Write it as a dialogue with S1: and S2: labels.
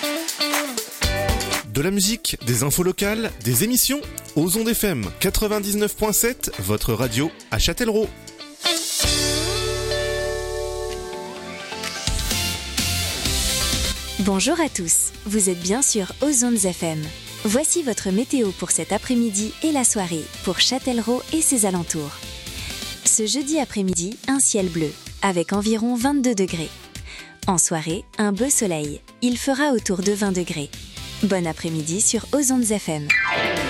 S1: De la musique, des infos locales, des émissions, aux ondes FM 99.7, votre radio à Châtellerault.
S2: Bonjour à tous, vous êtes bien sur Ozondes FM. Voici votre météo pour cet après-midi et la soirée pour Châtellerault et ses alentours. Ce jeudi après-midi, un ciel bleu, avec environ 22 degrés. En soirée, un beau soleil, il fera autour de 20 degrés. Bon après-midi sur Ozondes FM.